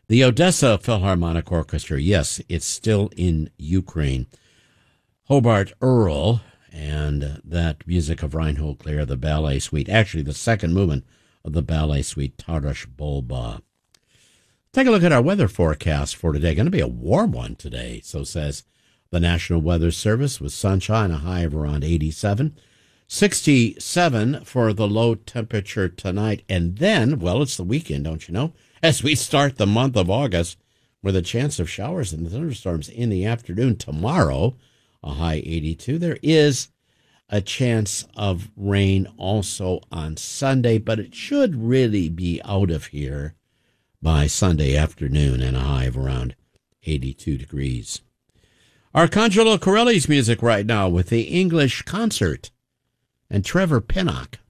The Odessa Philharmonic Orchestra, yes, it's still in Ukraine. Hobart Earl and that music of Reinhold Kleer, the ballet suite, actually the second movement of the ballet suite, Tardash Bulba. Take a look at our weather forecast for today. Going to be a warm one today, so says the National Weather Service, with sunshine, a high of around 87. 67 for the low temperature tonight. And then, well, it's the weekend, don't you know? As we start the month of August with a chance of showers and thunderstorms in the afternoon tomorrow, a high 82. There is a chance of rain also on Sunday, but it should really be out of here by Sunday afternoon and a high of around 82 degrees. Arcangelo Corelli's music right now with the English Concert and Trevor Pinnock.